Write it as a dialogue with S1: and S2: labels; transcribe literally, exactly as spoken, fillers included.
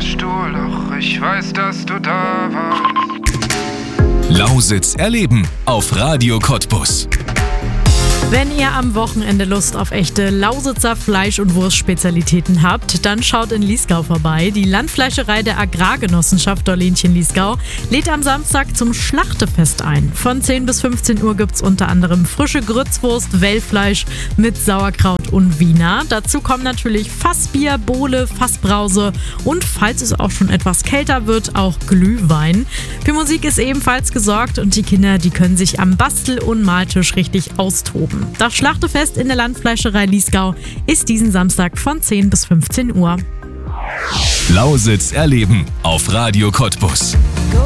S1: Fahrstuhl, doch ich weiß, dass du da warst.
S2: Lausitz erleben auf Radio Cottbus.
S3: Wenn ihr am Wochenende Lust auf echte Lausitzer Fleisch- und Wurstspezialitäten habt, dann schaut in Liesgau vorbei. Die Landfleischerei der Agrargenossenschaft Dorlenchen-Liesgau lädt am Samstag zum Schlachtefest ein. Von zehn bis fünfzehn Uhr gibt es unter anderem frische Grützwurst, Wellfleisch mit Sauerkraut und Wiener. Dazu kommen natürlich Fassbier, Bowle, Fassbrause und, falls es auch schon etwas kälter wird, auch Glühwein. Für Musik ist ebenfalls gesorgt und die Kinder, die können sich am Bastel- und Maltisch richtig austoben. Das Schlachtefest in der Landfleischerei Liesgau ist diesen Samstag von zehn bis fünfzehn Uhr.
S2: Lausitz erleben auf Radio Cottbus.